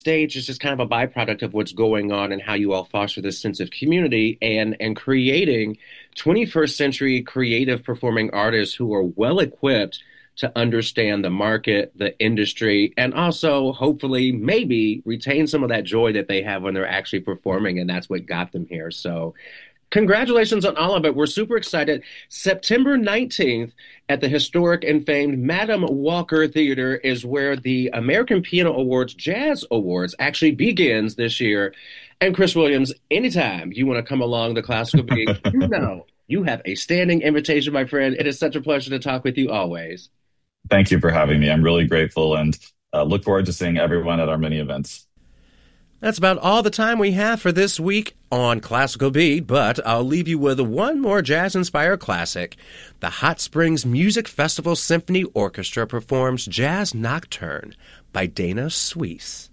stage is just kind of a byproduct of what's going on and how you all foster this sense of community and creating 21st century creative performing artists who are well equipped to understand the market, the industry, and also hopefully maybe retain some of that joy that they have when they're actually performing, and that's what got them here. So congratulations on all of it. We're super excited. September 19th at the historic and famed Madam Walker Theater is where the American Piano Awards Jazz Awards actually begins this year. And Chris Williams, anytime you want to come along the Classical Beat, you know you have a standing invitation, my friend. It is such a pleasure to talk with you always. Thank you for having me. I'm really grateful and look forward to seeing everyone at our many events. That's about all the time we have for this week on Classical Beat, but I'll leave you with one more jazz-inspired classic. The Hot Springs Music Festival Symphony Orchestra performs Jazz Nocturne by Dana Suisse.